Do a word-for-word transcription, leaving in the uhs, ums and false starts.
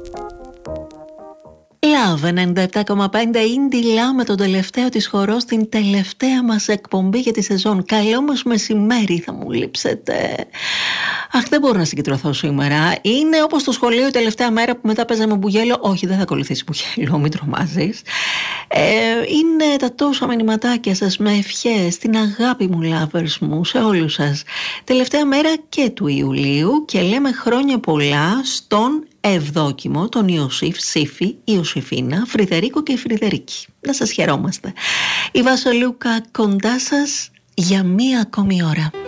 Love ενενήντα επτά κόμμα πέντε Indie με τον τελευταίο της χορό στην τελευταία μας εκπομπή για τη σεζόν. Καλό μας μεσημέρι, θα μου λείψετε. Αχ, δεν μπορώ να συγκεντρωθώ σήμερα. Είναι όπως στο σχολείο η τελευταία μέρα που μετά παίζαμε μπουγέλο. Όχι, δεν θα ακολουθήσει μπουγέλο, μην τρομάζεις. Ε, είναι τα τόσα μηνυματάκια σας με ευχές, την αγάπη μου, lovers μου, σε όλους σας. Τελευταία μέρα και του Ιουλίου και λέμε χρόνια πολλά στον Ευδόκιμο, τον Ιωσήφ, Σύφη, Ιωσήφίνα, Φρυδερίκο και η Φρυδερίκη. Να σας χαιρόμαστε. Η Βασολούκα κοντά σας για μία ακόμη ώρα.